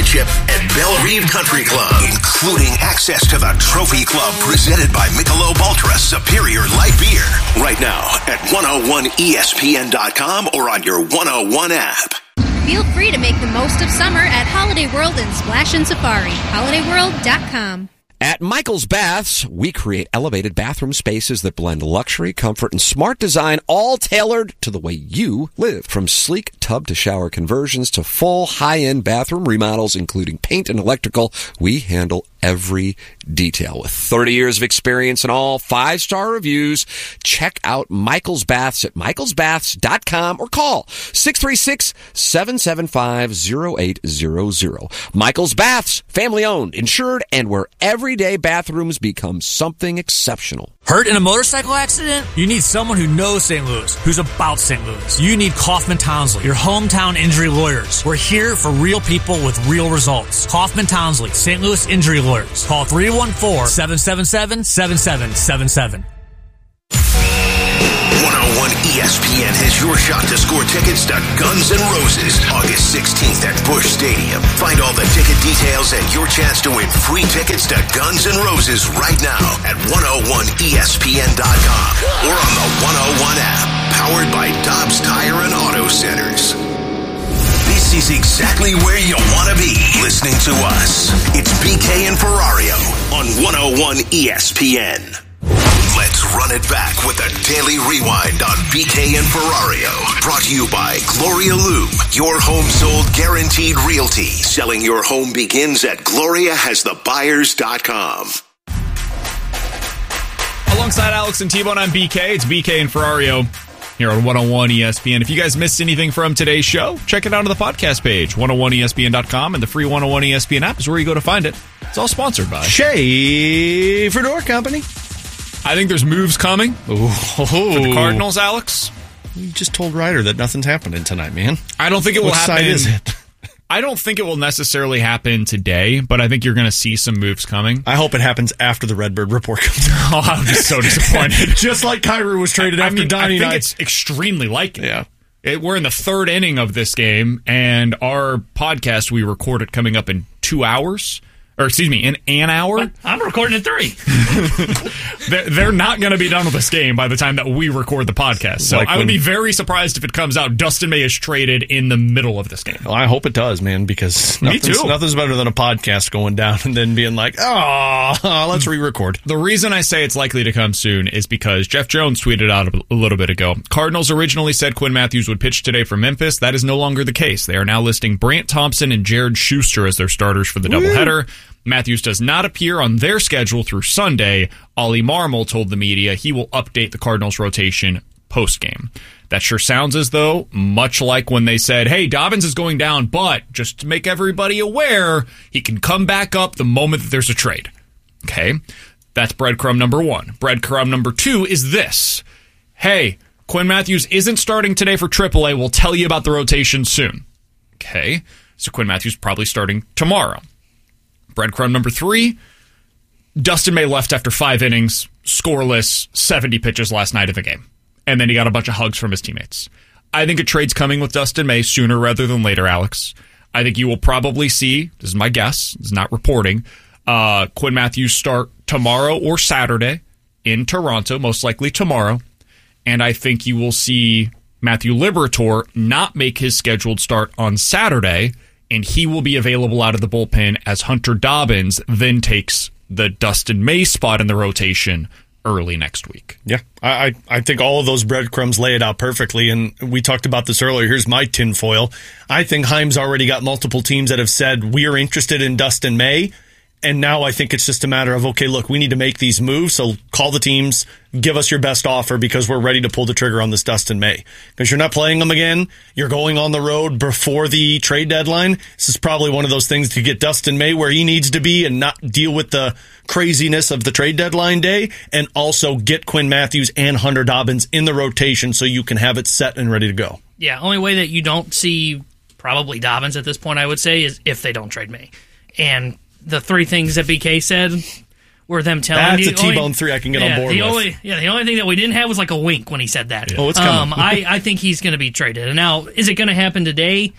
Championship at Belle Reve Country Club, including access to the Trophy Club presented by Michelob Ultra Superior Light Beer. Right now at 101ESPN.com or on your 101 app. Feel free to make the most of summer at Holiday World and Splash and Safari. HolidayWorld.com. At Michael's Baths, we create elevated bathroom spaces that blend luxury, comfort, and smart design, all tailored to the way you live. From sleek tub to shower conversions to full high-end bathroom remodels, including paint and electrical, we handle every detail. With 30 years of experience and all 5-star reviews, check out Michael's Baths at michaelsbaths.com or call 636-775-0800. Michael's Baths, family-owned, insured, and where everyday bathrooms become something exceptional. Hurt in a motorcycle accident? You need someone who knows St. Louis, who's about St. Louis. You need Kaufman Townsley, your hometown injury lawyers. We're here for real people with real results. Kaufman Townsley, St. Louis Injury Lawyers. Call 314-777-7777. 101 ESPN has your shot to score tickets to Guns N' Roses August 16th at Busch Stadium. Find all the ticket details and your chance to win free tickets to Guns N' Roses right now at 101ESPN.com or on the 101 app, powered by Dobbs Tire and Auto Centers. This is exactly where you want to be listening to us. It's BK and Ferrario on 101 ESPN. Let's run it back with a daily rewind on BK and Ferrario. Brought to you by Gloria Lou, your home sold guaranteed realty. Selling your home begins at GloriaHasTheBuyers.com. Alongside Alex and T-Bone, I'm BK. It's BK and Ferrario here on 101 ESPN. If you guys missed anything from today's show, check it out on the podcast page, 101ESPN.com, and the free 101 ESPN app is where you go to find it. It's all sponsored by Schaefer Door Company. I think there's moves coming for the Cardinals, Alex. You just told Ryder that nothing's happening tonight, man. I don't think it will happen. What side is it? I don't think it will necessarily happen today, but I think you're going to see some moves coming. I hope it happens after the Redbird report comes out. Oh, I would be so disappointed. Just like Kyrou was traded after Donnie. I think it's extremely likely. Yeah. We're in the third inning of this game, and our podcast we recorded coming up in 2 hours. Or, excuse me, in an hour? What? I'm recording at 3. They're not going to be done with this game by the time that we record the podcast. So I would be very surprised if it comes out Dustin May is traded in the middle of this game. Well, I hope it does, man, because nothing's better than a podcast going down and then being like, let's re-record. The reason I say it's likely to come soon is because Jeff Jones tweeted out a little bit ago. Cardinals originally said Quinn Matthews would pitch today for Memphis. That is no longer the case. They are now listing Brant Thompson and Jared Schuster as their starters for the doubleheader. Matthews does not appear on their schedule through Sunday. Ollie Marmol told the media he will update the Cardinals' rotation post-game. That sure sounds as though, much like when they said, hey, Dobbins is going down, but just to make everybody aware, he can come back up the moment that there's a trade. Okay, that's breadcrumb number 1. Breadcrumb number 2 is this. Hey, Quinn Matthews isn't starting today for AAA. We'll tell you about the rotation soon. Okay, so Quinn Matthews probably starting tomorrow. Breadcrumb number 3, Dustin May left after 5 innings, scoreless, 70 pitches last night of the game. And then he got a bunch of hugs from his teammates. I think a trade's coming with Dustin May sooner rather than later, Alex. I think you will probably see, this is my guess, it's not reporting, Quinn Matthews start tomorrow or Saturday in Toronto, most likely tomorrow. And I think you will see Matthew Liberatore not make his scheduled start on Saturday, and he will be available out of the bullpen as Hunter Dobbins then takes the Dustin May spot in the rotation early next week. Yeah, I think all of those breadcrumbs lay it out perfectly, and we talked about this earlier. Here's my tinfoil. I think Heim's already got multiple teams that have said, we are interested in Dustin May, and now I think it's just a matter of, okay, look, we need to make these moves, so call the teams, give us your best offer because we're ready to pull the trigger on this Dustin May. Because you're not playing them again, you're going on the road before the trade deadline. This is probably one of those things to get Dustin May where he needs to be and not deal with the craziness of the trade deadline day, and also get Quinn Matthews and Hunter Dobbins in the rotation so you can have it set and ready to go. Yeah, only way that you don't see probably Dobbins at this point, I would say, is if they don't trade May. And the 3 things that BK said were them telling you. That's a T-bone 3 I can get on board with. The only thing that we didn't have was like a wink when he said that. Oh, it's coming. I think he's going to be traded. And now, is it going to happen today?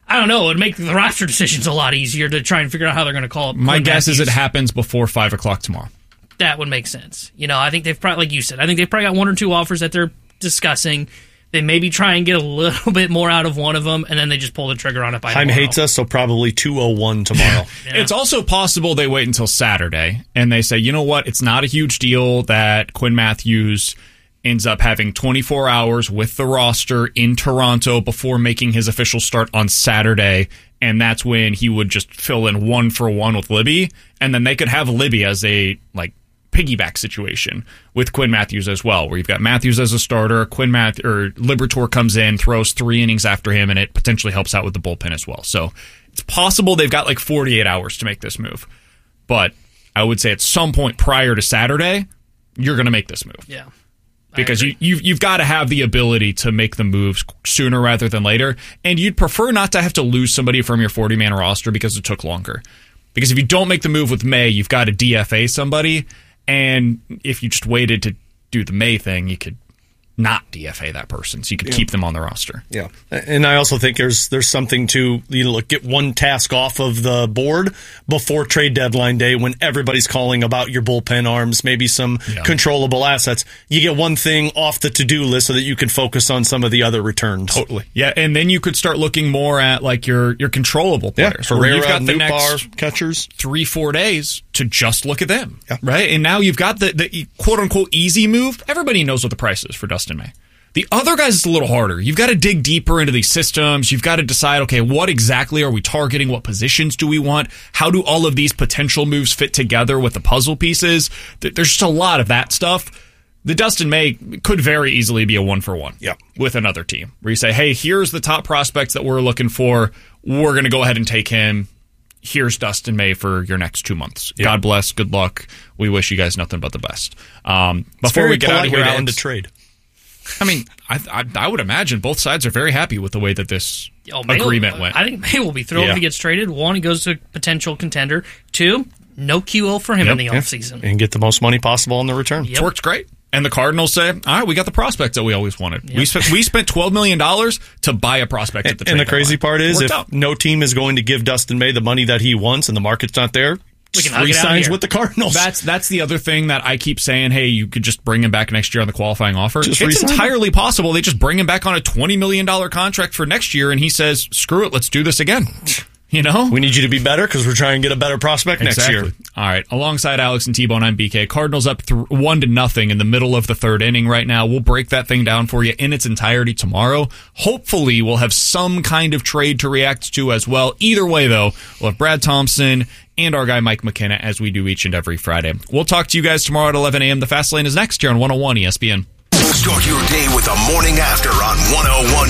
I don't know. It would make the roster decisions a lot easier to try and figure out how they're going to call up. My guess is it happens before 5 o'clock tomorrow. That would make sense. I think they've probably, like you said, I think they've probably got 1 or 2 offers that they're discussing. They maybe try and get a little bit more out of one of them, and then they just pull the trigger on it by Heim tomorrow. hates us, so probably 2:01 tomorrow. Yeah. It's also possible they wait until Saturday, and they say, you know what, it's not a huge deal that Quinn Matthews ends up having 24 hours with the roster in Toronto before making his official start on Saturday, and that's when he would just fill in 1-for-1 with Libby, and then they could have Libby as a, piggyback situation with Quinn Matthews as well, where you've got Matthews as a starter, Liberatore comes in, throws 3 innings after him, and it potentially helps out with the bullpen as well. So it's possible they've got 48 hours to make this move. But I would say at some point prior to Saturday, you're going to make this move. Yeah. Because you've got to have the ability to make the moves sooner rather than later, and you'd prefer not to have to lose somebody from your 40-man roster because it took longer. Because if you don't make the move with May, you've got to DFA somebody, and if you just waited to do the May thing, you could not DFA that person, so you could keep them on the roster. Yeah, and I also think there's something to get one task off of the board before trade deadline day when everybody's calling about your bullpen arms, maybe some controllable assets. You get one thing off the to-do list so that you can focus on some of the other returns. Totally. Yeah, and then you could start looking more at your controllable players. Yeah, Herrera, you've got the next catchers 3-4 days to just look at them, right? And now you've got the quote-unquote easy move. Everybody knows what the price is for Dustin May. The other guys, it's a little harder. You've got to dig deeper into these systems. You've got to decide, okay, what exactly are we targeting? What positions do we want? How do all of these potential moves fit together with the puzzle pieces? There's just a lot of that stuff. The Dustin May could very easily be a 1-for-1 with another team, where you say, hey, here's the top prospects that we're looking for. We're going to go ahead and take him. Here's Dustin May for your next 2 months. God bless. Good luck. We wish you guys nothing but the best. Before we get out of here, to end the trade. I mean, I would imagine both sides are very happy with the way that this agreement went. I think May will be thrilled if he gets traded. 1, he goes to a potential contender. 2, no QO for him in the offseason. And get the most money possible on the return. It's worked great. And the Cardinals say, all right, we got the prospects that we always wanted. Yep. We spent $12 million to buy a prospect at the trade And the crazy deadline. part is, if no team is going to give Dustin May the money that he wants and the market's not there, we can re-signs with the Cardinals. That's the other thing that I keep saying, hey, you could just bring him back next year on the qualifying offer. It's entirely possible they just bring him back on a $20 million contract for next year, and he says, screw it, let's do this again. We need you to be better because we're trying to get a better prospect next year. All right. Alongside Alex and T-Bone, I'm BK. Cardinals up 1-0 in the middle of the third inning right now. We'll break that thing down for you in its entirety tomorrow. Hopefully, we'll have some kind of trade to react to as well. Either way, though, we'll have Brad Thompson and our guy Mike McKenna as we do each and every Friday. We'll talk to you guys tomorrow at 11 a.m. The Fast Lane is next here on 101 ESPN. Start your day with the morning after on 101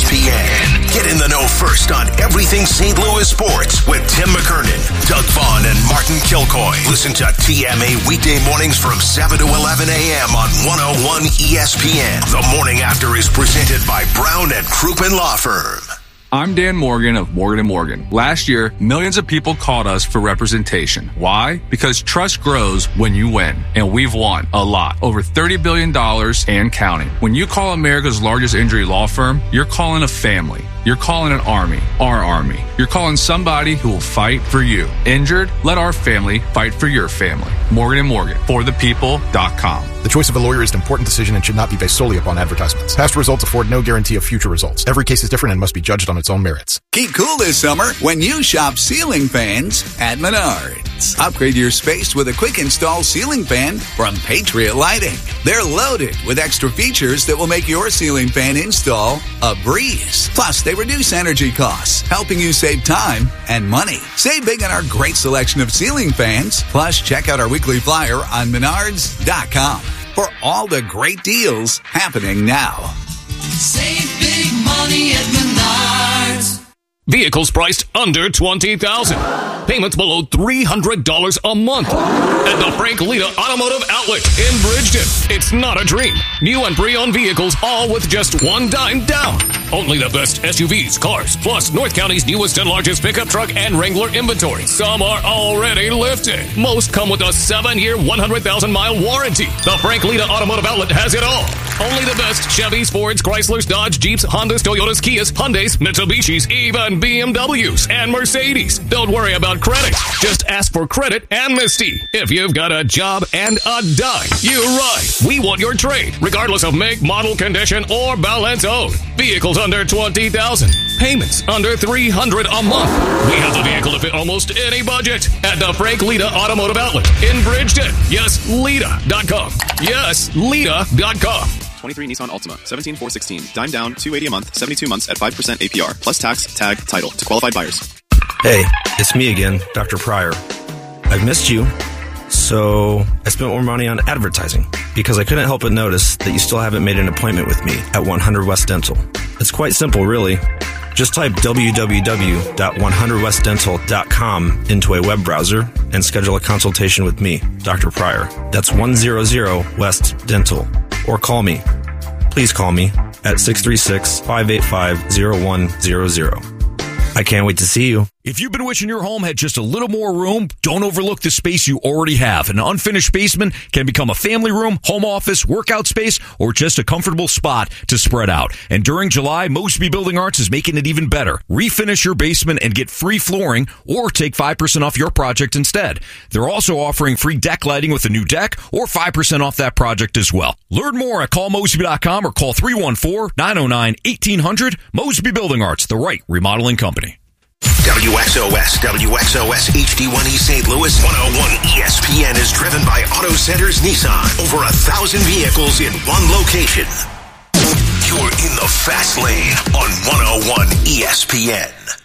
ESPN. Get in the know first on everything St. Louis sports with Tim McKernan, Doug Vaughn, and Martin Kilcoy. Listen to TMA weekday mornings from 7 to 11 a.m. on 101 ESPN. The morning after is presented by Brown and Crouppen Law Firm. I'm Dan Morgan of Morgan & Morgan. Last year, millions of people called us for representation. Why? Because trust grows when you win. And we've won a lot. Over $30 billion and counting. When you call America's largest injury law firm, you're calling a family. You're calling an army. Our army. You're calling somebody who will fight for you. Injured? Let our family fight for your family. Morgan & Morgan. ForThePeople.com. The choice of a lawyer is an important decision and should not be based solely upon advertisements. Past results afford no guarantee of future results. Every case is different and must be judged on its own merits. Keep cool this summer when you shop ceiling fans at Menards. Upgrade your space with a quick install ceiling fan from Patriot Lighting. They're loaded with extra features that will make your ceiling fan install a breeze. Plus, they reduce energy costs, helping you save time and money. Save big on our great selection of ceiling fans. Plus, check out our weekly flyer on Menards.com for all the great deals happening now. Save big money at Menards. Vehicles priced under $20,000. Payments below $300 a month. At the Frank Lita Automotive Outlet in Bridgeton. It's not a dream. New and pre-owned vehicles, all with just one dime down. Only the best SUVs, cars, plus North County's newest and largest pickup truck and Wrangler inventory. Some are already lifted. Most come with a 7-year, 100,000-mile warranty. The Frank Lita Automotive Outlet has it all. Only the best Chevys, Fords, Chryslers, Dodge, Jeeps, Hondas, Toyotas, Kias, Hyundais, Mitsubishis, even BMWs and Mercedes. Don't worry about credit. Just ask for credit amnesty. If you've got a job and a dime, you're right. We want your trade, regardless of make, model, condition, or balance owed. Vehicles under $20,000. Payments under $300 a month. We have the vehicle to fit almost any budget at the Frank Lita Automotive Outlet in Bridgeton. Yes, Lita.com. Yes, Lita.com. 23 Nissan Altima, 17,416. Dime down, $280 a month, 72 months at 5% APR, plus tax, tag, title to qualified buyers. Hey, it's me again, Dr. Pryor. I've missed you, so I spent more money on advertising because I couldn't help but notice that you still haven't made an appointment with me at 100 West Dental. It's quite simple, really. Just type www.100westdental.com into a web browser and schedule a consultation with me, Dr. Pryor. That's 100 West Dental. Or call me. Please call me at 636-585-0100. I can't wait to see you. If you've been wishing your home had just a little more room, don't overlook the space you already have. An unfinished basement can become a family room, home office, workout space, or just a comfortable spot to spread out. And during July, Mosby Building Arts is making it even better. Refinish your basement and get free flooring or take 5% off your project instead. They're also offering free deck lighting with a new deck or 5% off that project as well. Learn more at callmosby.com or call 314-909-1800. Mosby Building Arts, the right remodeling company. WXOS HD1E St. Louis 101 ESPN is driven by Auto Centers Nissan. Over 1,000 vehicles in one location. You're in the fast lane on 101 ESPN.